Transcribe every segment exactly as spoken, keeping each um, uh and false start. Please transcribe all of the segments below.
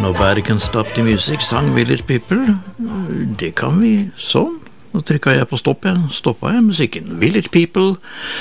Nobody Can Stop the Music, sang Village People. Det kan vi sånn. Nå trykket jeg på stopp igjen, stoppet jeg musikken. Village People,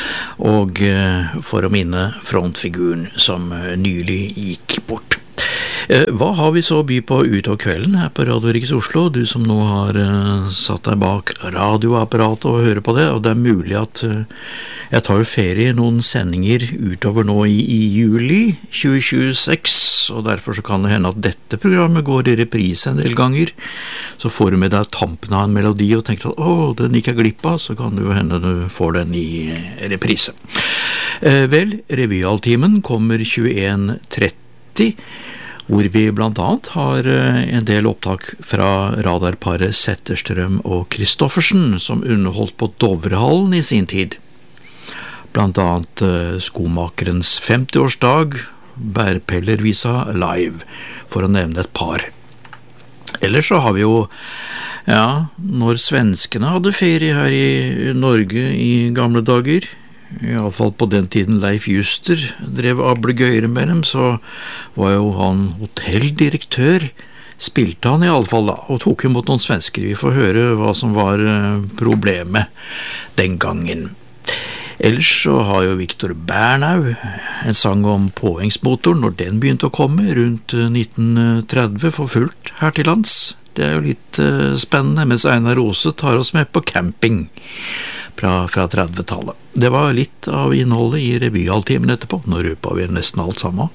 og for å minne frontfiguren som nylig gikk bort. Hva har vi så å by på utover kvelden her på Radio Riks Oslo? Du som nå har uh, satt deg bak radioapparatet og hører på det, og det er mulig at uh, jeg tar ferie noen sendinger utover nå i, i juli tjue tjueseks, og derfor så kan det hende at dette programmet går i reprise en del ganger. Så får du med deg tampen av en melodi og tenker at åh, den gikk jeg glipp av, så kan det jo hende du får den i reprise. Uh, vel, revyaltimen kommer tjueen tretti, hvor vi blant annet har en del opptak fra radarparet Zetterstrøm og Kristoffersen, som underholdt på Dovrehallen i sin tid. Blant annet Skomakerens femtiårsdag, Bærpellervisa live, for å nevne et par. Ellers så har vi jo, ja, når svenskene hadde ferie her i Norge i gamle dager, i alle fall på den tiden Leif Juster drev ablegøyre med dem, så var jo han hotelldirektør, spilte han i alle fall da, og tok imot noen svensker. Vi får høre hva som var problemet den gangen. Ellers så har jo Victor Bernau en sang om påhengsmotoren når den begynte å komme rundt nitten tretti for fullt her til lands. Det er jo litt spennende, mens Einar Rose tar oss med på camping fra, fra trettitallet. Det var litt av innholdet i revyaltimen etterpå. Nå røpa vi nesten alt sammen.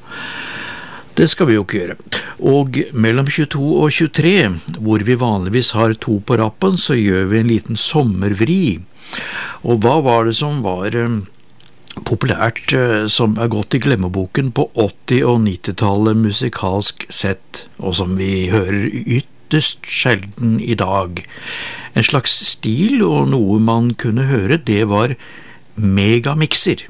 Det skal vi jo ikke gjøre. Og mellom tjueto og tjuetre, hvor vi vanligvis har to på rappen, så gjør vi en liten sommervri. Og hva var det som var um, populært, uh, som er gått i glemmeboken på åtti- og nittitallet musikalsk sett, og som vi hører ytterst sjelden i dag? En slags stil og noe man kunne høre, det var megamixer.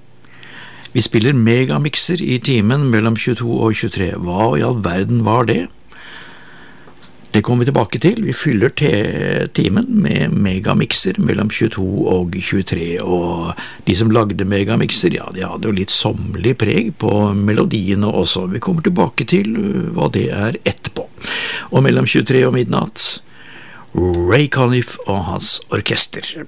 Vi spiller megamixer i timen mellom tjueto og tjuetre. Hva i all verden var det? Det kommer vi tilbake til. Vi fyller timen med megamixer mellom tjueto og tjuetre, og de som lagde megamixer, ja, de hadde jo litt sommerlig preg på melodiene også. Vi kommer tilbake til hva det er etterpå. Og mellom tjuetre og midnatt, Ray Conniff og hans orkester.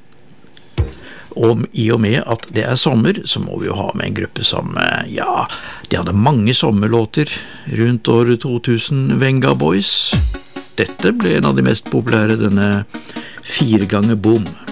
Og i og med at det er sommer, så må vi jo ha med en gruppe som, ja, de hadde mange sommerlåter rundt år to tusen, Venga Boys. Dette ble en av de mest populære, denne fire ganger boom.